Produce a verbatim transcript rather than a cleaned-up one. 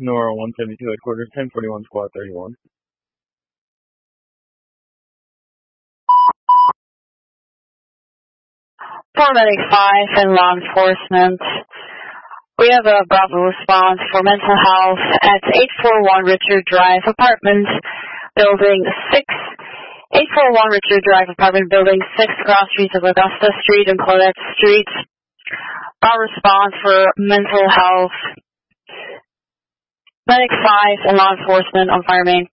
Nora one seventy-two headquarters, ten forty-one squad thirty-one. Paramedic five and law enforcement. We have a Bravo response for mental health at eight forty-one Richard Drive, apartment building six. eight forty-one Richard Drive, apartment building six, cross streets of Augusta Street and Claudette Street. Our response for mental health. Medic five and law enforcement on fire main.